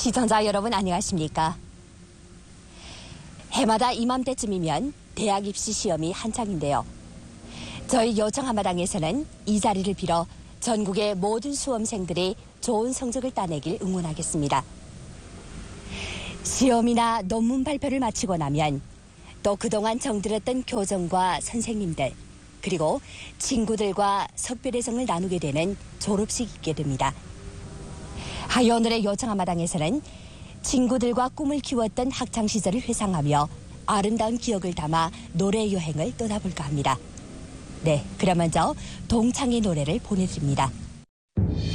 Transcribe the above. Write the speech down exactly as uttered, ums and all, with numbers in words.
시청자 여러분 안녕하십니까? 해마다 이맘때쯤이면 대학 입시 시험이 한창인데요. 저희 요청 한마당에서는 이 자리를 빌어 전국의 모든 수험생들이 좋은 성적을 따내길 응원하겠습니다. 시험이나 논문 발표를 마치고 나면 또 그동안 정들었던 교정과 선생님들 그리고 친구들과 석별의 정을 나누게 되는 졸업식이 있게 됩니다. 하이 오늘의 요청 한마당에서는 친구들과 꿈을 키웠던 학창시절을 회상하며 아름다운 기억을 담아 노래 여행을 떠나볼까 합니다. 네, 그럼 먼저 동창의 노래를 보내드립니다.